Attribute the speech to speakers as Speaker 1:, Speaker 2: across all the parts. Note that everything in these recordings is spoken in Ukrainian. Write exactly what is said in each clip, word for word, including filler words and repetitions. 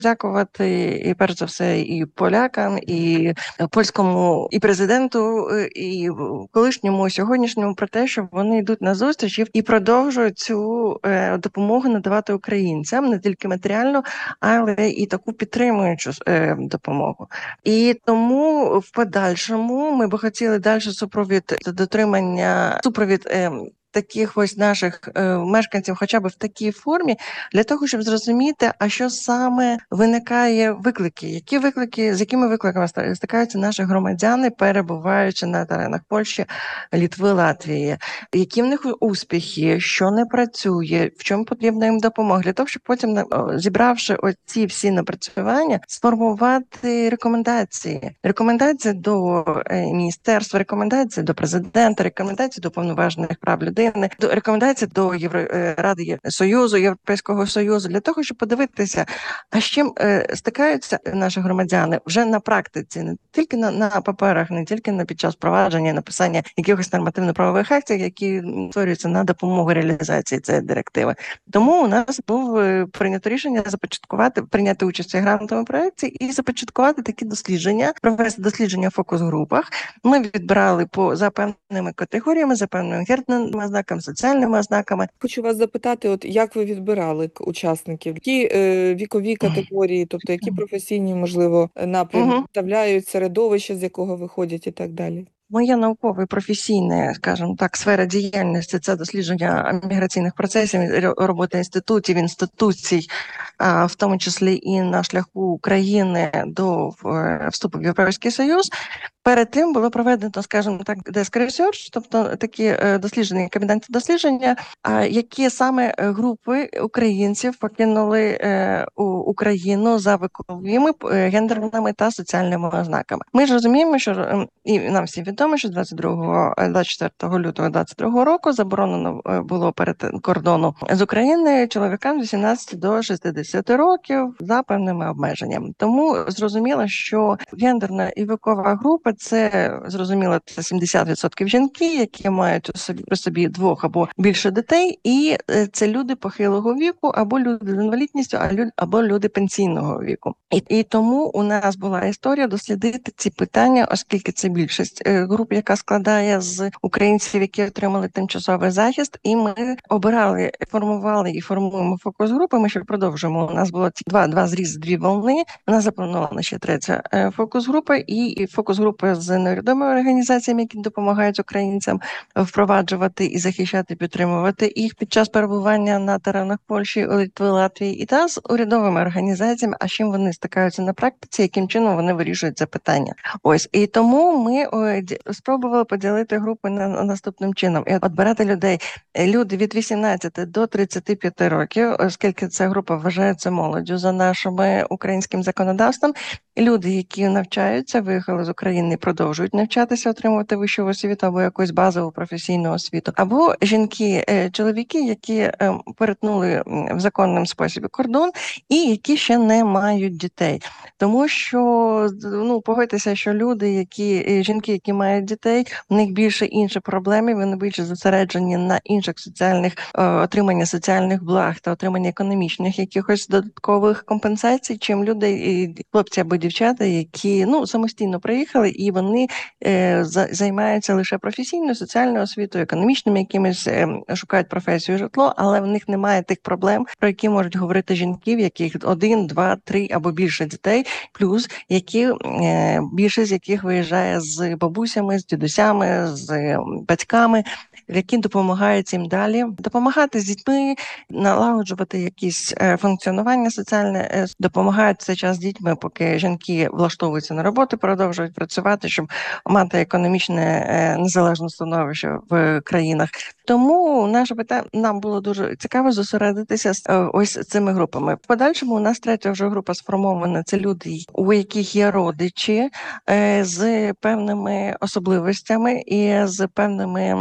Speaker 1: дякувати і перш за все і полякам, і польському і президенту, і колишньому, і сьогоднішньому про те, що вони йдуть на зустріч і продовжують цю е, допомогу надавати українцям не тільки матеріально, але і таку підтримуючу е, допомогу. І тому в подальшому ми б хотіли далі супровід дотримання супровід. Е, Таких ось наших е, мешканців, хоча б в такій формі, для того, щоб зрозуміти, а що саме виникає виклики, які виклики, з якими викликами стикаються наші громадяни, перебуваючи на теренах Польщі, Літви, Латвії, які в них успіхи, що не працює, в чому потрібна їм допомога, для того, щоб потім, зібравши оці всі напрацювання, сформувати рекомендації. Рекомендації до міністерства, рекомендації до президента, рекомендації до повноважених прав людини, до рекомендацій до Євро... Ради Союзу, Європейського Союзу, для того, щоб подивитися, а з чим е, стикаються наші громадяни вже на практиці, не тільки на, на паперах, не тільки на під час провадження, написання якихось нормативно-правових актів, які створюються на допомогу реалізації цієї директиви. Тому у нас був прийнято рішення започаткувати, прийняти участь у грантовому проєкті і започаткувати такі дослідження, провести дослідження в фокус-групах. Ми відбирали по за певними категоріями, за певними гендерними ознаками, соціальними ознаками.
Speaker 2: Хочу вас запитати, от як ви відбирали учасників? Які е, вікові категорії, тобто які професійні, можливо, напрямки представляють, середовище, з якого виходять і так далі?
Speaker 1: Моя наукова і професійна, скажімо так, сфера діяльності – це дослідження міграційних процесів, робота інститутів, інституцій, в тому числі і на шляху України до вступу в Європейський Союз. Перед тим було проведено, скажімо так, desk research, тобто такі дослідження, кабінетні дослідження, які саме групи українців покинули Україну за віковими, гендерними та соціальними ознаками. Ми ж розуміємо, що і нам всім відомо, що двадцять другого, двадцять четвертого лютого двадцять другого року заборонено було перетин кордону з України чоловікам з вісімнадцяти до шістдесяти років за певними обмеженнями. Тому зрозуміло, що гендерна і вікова група – це, зрозуміло, це сімдесят відсотків жінки, які мають у собі, при собі двох або більше дітей, і це люди похилого віку, або люди з інвалідністю, або люди пенсійного віку. І, і тому у нас була історія дослідити ці питання, оскільки це більшість груп, яка складає з українців, які отримали тимчасовий захист, і ми обирали, формували і формуємо фокус-групи, ми ще продовжуємо. У нас було ці два, два зріз, дві волни, у нас запланована ще третя фокус-група, і фокус-групи з невідомими організаціями, які допомагають українцям впроваджувати і захищати, підтримувати їх під час перебування на теренах Польщі, Литви, Латвії, і та з урядовими організаціями, а з чим вони стикаються на практиці, яким чином вони вирішують це питання. Ось, і тому ми ой, спробували поділити групи на, на наступним чином. І відбирати людей, люди від вісімнадцяти до тридцяти п'яти років, оскільки ця група вважається молоддю за нашим українським законодавством. Люди, які навчаються, виїхали з України, продовжують навчатися, отримувати вищу освіту або якусь базову професійну освіту. Або жінки, чоловіки, які перетнули в законним спосіб кордон і які ще не мають дітей. Тому що, ну, погодьтеся, що люди, які, жінки, які мають дітей, у них більше інші проблеми, вони більше зосереджені на інших соціальних, отримання соціальних благ та отримання економічних якихось додаткових компенсацій, чим люди, хлопці або дівчата, які, ну, самостійно приїхали, і вони е, займаються лише професійною, соціальною освітою, економічними якимись, е, шукають професію, житло, але в них немає тих проблем, про які можуть говорити жінки, в яких один, два, три або більше дітей, плюс які, е, більшість з яких виїжджає з бабусями, з дідусями, з батьками, які допомагають їм далі допомагати з дітьми, налагоджувати якісь функціонування соціальне, допомагають в цей час з дітьми, поки жінки влаштовуються на роботу, продовжують працювати, щоб мати економічне незалежне становище в країнах. Тому наше питання, нам було дуже цікаво зосередитися з ось цими групами. В подальшому у нас третя вже група сформована, це люди, у яких є родичі з певними особливостями і з певними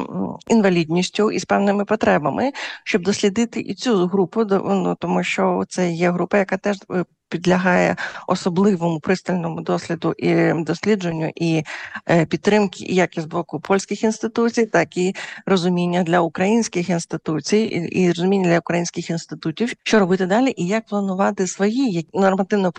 Speaker 1: інвалідністю і з певними потребами, щоб дослідити і цю групу, ну, тому що це є група, яка теж підлягає особливому пристальному досліду і дослідженню, і е, підтримки як із боку польських інституцій, так і розуміння для українських інституцій, і, і розуміння для українських інститутів, що робити далі, і як планувати свої нормативно